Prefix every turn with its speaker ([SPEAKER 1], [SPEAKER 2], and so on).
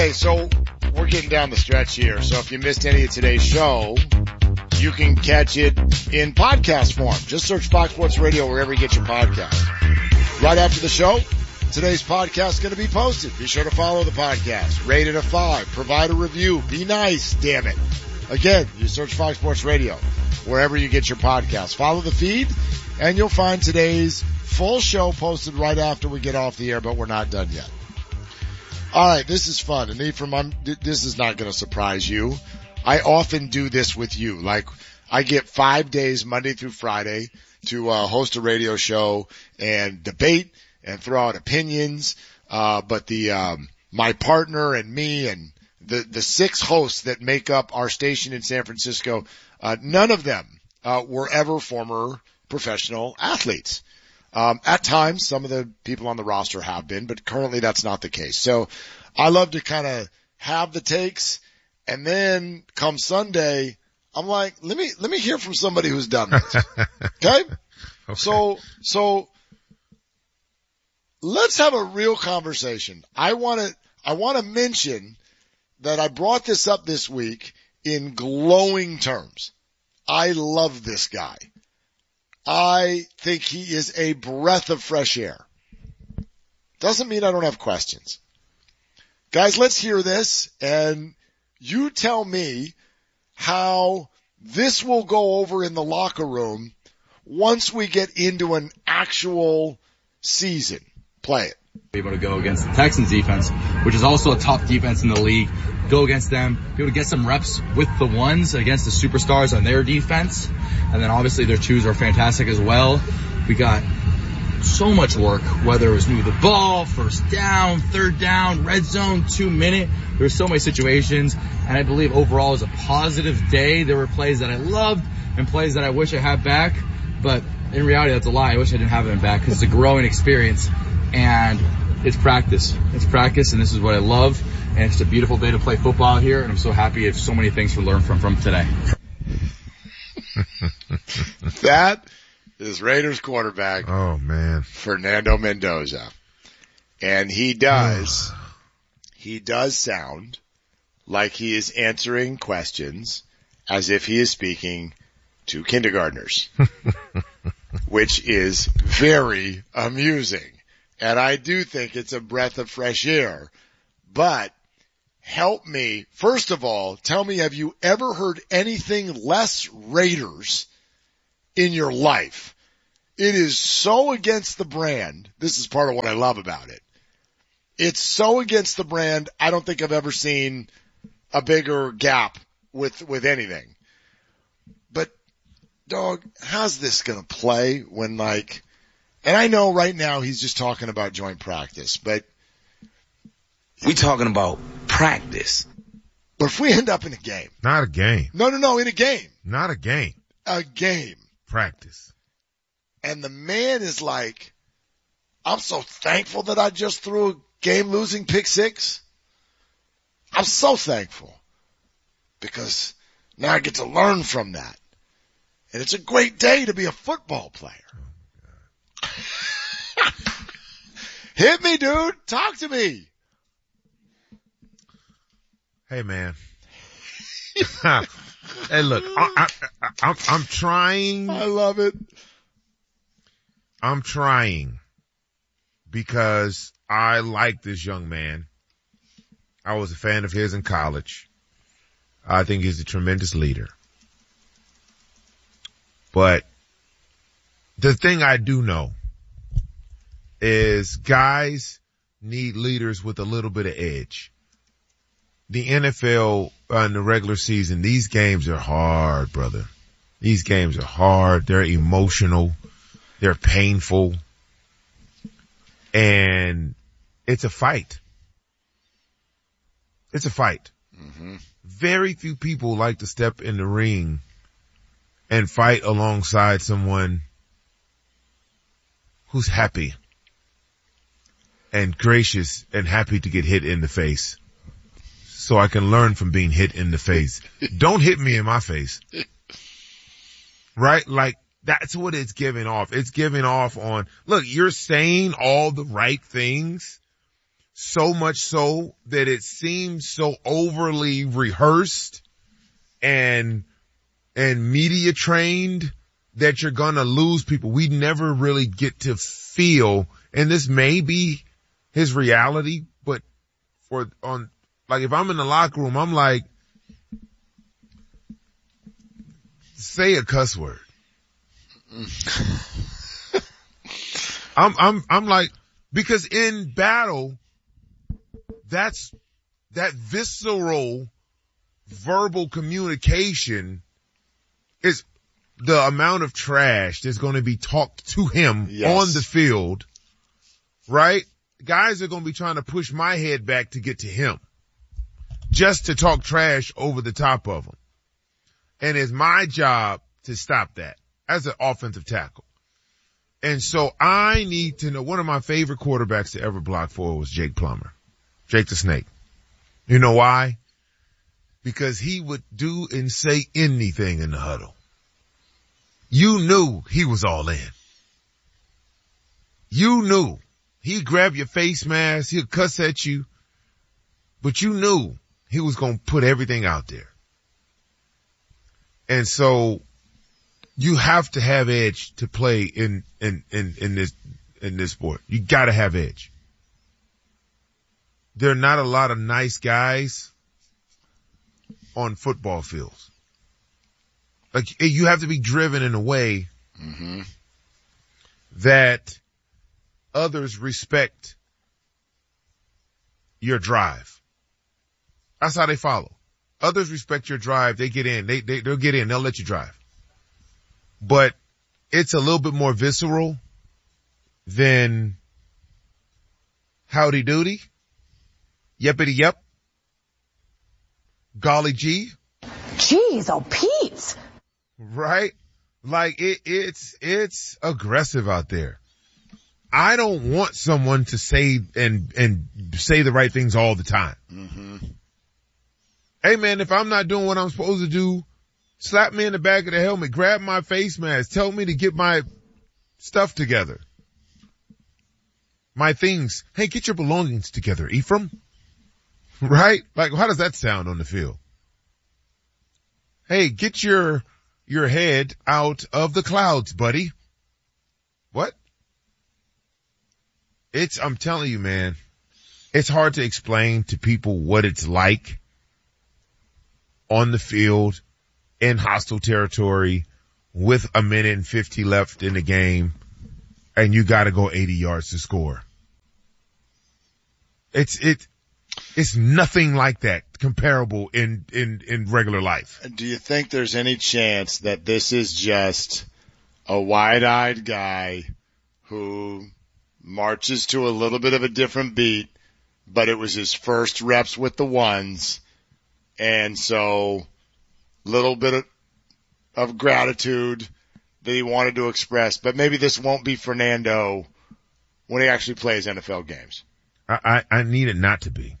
[SPEAKER 1] Okay, so we're getting down the stretch here. So if you missed any of today's show, you can catch it in podcast form. Just search Fox Sports Radio wherever you get your podcast. Right after the show, today's podcast is going to be posted. Be sure to follow the podcast. Rate it a 5. Provide a review. Be nice, damn it. Again, you search Fox Sports Radio wherever you get your podcast. Follow the feed, and you'll find today's full show posted right after we get off the air, but we're not done yet. All right, this is fun. And this is not going to surprise you. I often do this with you. Like, I get 5 days, Monday through Friday, to host a radio show and debate and throw out opinions. But my partner and me and the 6 hosts that make up our station in San Francisco, none of them were ever former professional athletes. At times, some of the people on the roster have been, but currently that's not the case. So I love to kind of have the takes, and then come Sunday, I'm like, let me hear from somebody who's done this. Okay? So let's have a real conversation. I want to mention that I brought this up this week in glowing terms. I love this guy. I think he is a breath of fresh air. Doesn't mean I don't have questions. Guys, let's hear this, and you tell me how this will go over in the locker room once we get into an actual season. Play it.
[SPEAKER 2] Be able to go against the Texans defense, which is also a top defense in the league. Go against them, be able to get some reps with the ones against the superstars on their defense. And then obviously their twos are fantastic as well. We got so much work, whether it was move the ball, first down, third down, red zone, 2 minute. There were so many situations, and I believe overall it was a positive day. There were plays that I loved and plays that I wish I had back, but in reality that's a lie. I wish I didn't have them back because it's a growing experience, and it's practice. It's practice, and this is what I love, and it's a beautiful day to play football here, and I'm so happy. I have so many things to learn from today.
[SPEAKER 1] That is Raiders quarterback.
[SPEAKER 3] Oh man,
[SPEAKER 1] Fernando Mendoza. And he does sound like he is answering questions as if he is speaking to kindergartners, which is very amusing. And I do think it's a breath of fresh air, but help me. First of all, tell me, have you ever heard anything less Raiders in your life? It is so against the brand. This is part of what I love about it. It's so against the brand. I don't think I've ever seen a bigger gap with anything. But dog, how's this going to play when and I know right now he's just talking about joint practice, but
[SPEAKER 4] we talking about practice.
[SPEAKER 1] But if we end up in a game.
[SPEAKER 3] Not a game.
[SPEAKER 1] No, in a game.
[SPEAKER 3] Not a game.
[SPEAKER 1] A game.
[SPEAKER 3] Practice.
[SPEAKER 1] And the man is like, I'm so thankful that I just threw a game-losing pick six. I'm so thankful because now I get to learn from that. And it's a great day to be a football player. Hit me, dude. Talk to me.
[SPEAKER 3] Hey, man. Hey, look, I'm trying.
[SPEAKER 1] I love it.
[SPEAKER 3] I'm trying because I like this young man. I was a fan of his in college. I think he's a tremendous leader. But the thing I do know is guys need leaders with a little bit of edge. The NFL in the regular season, these games are hard, brother. These games are hard. They're emotional. They're painful. And it's a fight. It's a fight.
[SPEAKER 1] Mm-hmm.
[SPEAKER 3] Very few people like to step in the ring and fight alongside someone who's happy and gracious and happy to get hit in the face. So I can learn from being hit in the face. Don't hit me in my face. Right? Like, that's what it's giving off. It's giving off on, look, you're saying all the right things. so much so that it seems so overly rehearsed and media trained that you're gonna lose people. We never really get to feel, and this may be his reality, but if I'm in the locker room, I'm like, say a cuss word. I'm like, because in battle, that visceral verbal communication is the amount of trash that's going to be talked to him on the field, right? Guys are going to be trying to push my head back to get to him just to talk trash over the top of him. And it's my job to stop that as an offensive tackle. And so I need to know, one of my favorite quarterbacks to ever block for was Jake Plummer. Jake the Snake. You know why? Because he would do and say anything in the huddle. You knew he was all in. You knew. He'd grab your face mask, he'd cuss at you, but you knew he was going to put everything out there. And so you have to have edge to play in this sport. You got to have edge. There are not a lot of nice guys on football fields. Like, you have to be driven in a way that others respect your drive. That's how they follow. Others respect your drive. They get in. They'll get in. They'll let you drive. But it's a little bit more visceral than howdy doody, yippity yep, golly gee.
[SPEAKER 5] Jeez, oh Pete.
[SPEAKER 3] Right? Like it's aggressive out there. I don't want someone to say and say the right things all the time. Hey man, if I'm not doing what I'm supposed to do, slap me in the back of the helmet, grab my face mask, tell me to get my stuff together. My things. Hey, get your belongings together, Ephraim. Right? Like, how does that sound on the field? Hey, get your head out of the clouds, buddy. What? I'm telling you, man, it's hard to explain to people what it's like on the field in hostile territory with a minute and 50 left in the game and you gotta go 80 yards to score. It's nothing like that comparable in regular life.
[SPEAKER 1] Do you think there's any chance that this is just a wide-eyed guy who marches to a little bit of a different beat, but it was his first reps with the ones, and so little bit of gratitude that he wanted to express, but maybe this won't be Fernando when he actually plays NFL games?
[SPEAKER 3] I need it not to be.